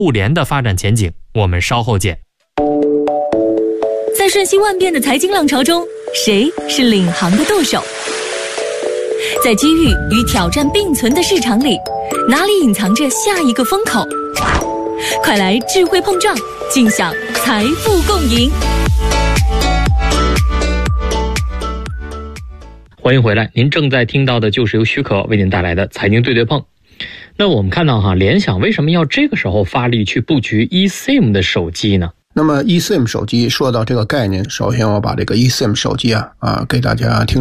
互联的发展前景，我们稍后见。 在瞬息万变的财经浪潮中，谁是领航的舵手？在机遇与挑战并存的市场里，哪里隐藏着下一个风口？快来智慧碰撞，尽享财富共赢。 欢迎回来，您正在听到的就是由许可为您带来的财经对对碰。那我们看到联想为什么要这个时候发力去布局 eSIM 的手机呢？ 那么 eSIM 手机说到这个概念，首先我把这个 eSIM 手机给大家听